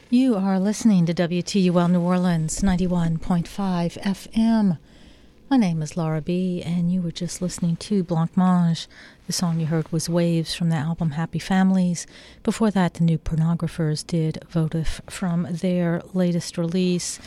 You are listening to WTUL New Orleans 91.5 FM. My name is Laura B., and you were just listening to Blancmange. The song you heard was Waves from the album Happy Families. Before that, the New Pornographers did Votive from their latest release,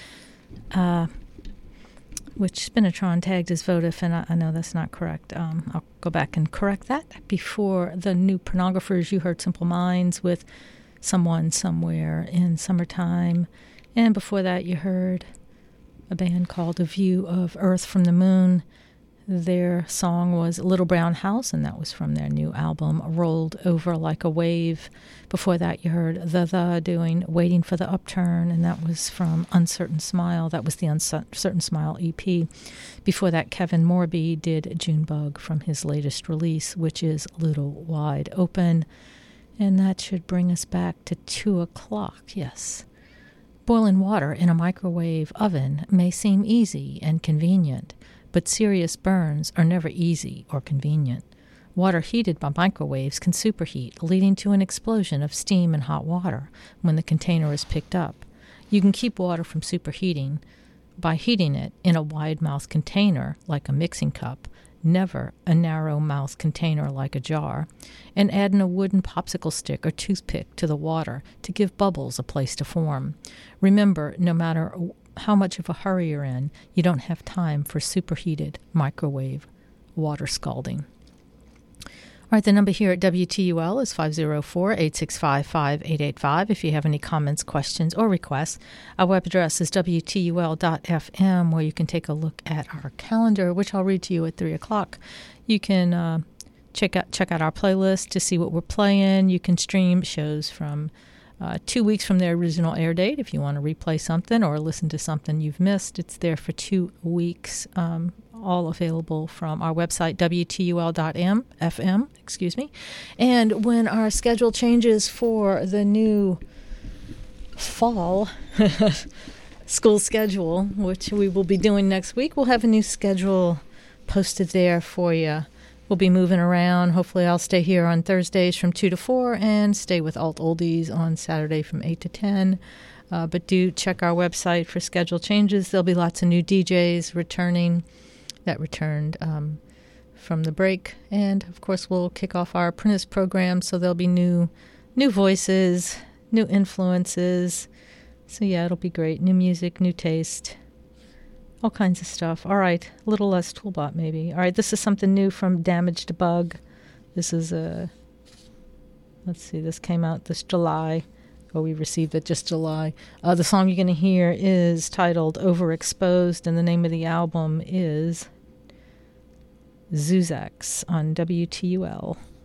which Spinatron tagged as Votive, and I know that's not correct. I'll go back and correct that. Before the New Pornographers, you heard Simple Minds with Someone Somewhere in Summertime. And before that, you heard a band called A View of Earth from the Moon. Their song was Little Brown House, and that was from their new album, Rolled Over Like a Wave. Before that, you heard The doing Waiting for the Upturn, and that was from Uncertain Smile. That was the Uncertain Smile EP. Before that, Kevin Morby did Junebug from his latest release, which is Little Wide Open. And that should bring us back to 2 o'clock, yes. Boiling water in a microwave oven may seem easy and convenient, but serious burns are never easy or convenient. Water heated by microwaves can superheat, leading to an explosion of steam and hot water when the container is picked up. You can keep water from superheating by heating it in a wide-mouthed container like a mixing cup, never a narrow-mouthed container like a jar, and add in a wooden popsicle stick or toothpick to the water to give bubbles a place to form. Remember, no matter how much of a hurry you're in, you don't have time for superheated microwave water scalding. All right, the number here at WTUL is 504-865-5885 if you have any comments, questions, or requests. Our web address is WTUL.FM, where you can take a look at our calendar, which I'll read to you at 3 o'clock. You can check out our playlist to see what we're playing. You can stream shows from 2 weeks from their original air date if you want to replay something or listen to something you've missed. It's there for 2 weeks. All available from our website, WTUL.FM, And when our schedule changes for the new fall school schedule, which we will be doing next week, we'll have a new schedule posted there for you. We'll be moving around. Hopefully I'll stay here on Thursdays from 2 to 4 and stay with Alt Oldies on Saturday from 8 to 10. But do check our website for schedule changes. There'll be lots of new DJs returning. That returned from the break, and of course we'll kick off our apprentice program, so there'll be new voices, new influences. So yeah, it'll be great. New music, new taste, all kinds of stuff. All right, a little less Toolbot maybe. All right, this is something new from Damaged Bug. This is let's see, this came out this July. Oh, we received it just July. The song you're going to hear is titled Overexposed, and the name of the album is Zuzax on WTUL.